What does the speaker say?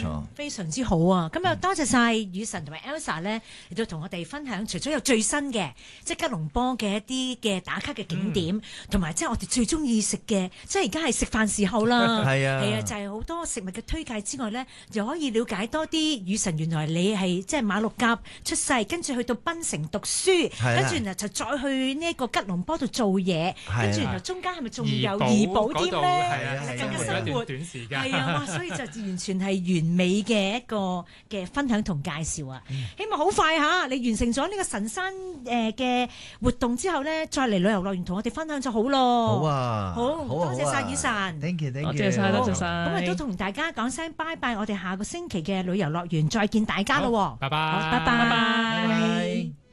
錯， 非常之好啊！咁又多謝晒雨神同埋 Elsa 咧，亦都同我哋分享，除咗有最新嘅即係吉隆坡嘅一啲嘅打卡嘅景點，同埋即係我哋最中意食嘅，即係而家係食飯時候啦。 係啊， 係啊，就係好多食物嘅推介之外咧，又可以了解多啲雨神原來你係即係馬六甲出世，跟住去到檳城讀書，跟住然後就再去呢一個吉隆坡度做嘢，跟住然後中間係咪仲有怡保添咧？係啊，嘅生活短時間係啊，哇！所以就完全係完美嘅一個嘅分享同介紹啊！希望好快嚇，你完成咗呢個神山嘅活動之後咧，再嚟旅遊樂園同我哋分享就好咯。 好啊， 好多謝晒雨神 ，thank you， 多謝晒，多謝晒。 咁啊都同大家講聲拜拜，我哋下個星期嘅旅遊樂園再見大家咯。 拜拜， 好，拜拜。 拜拜。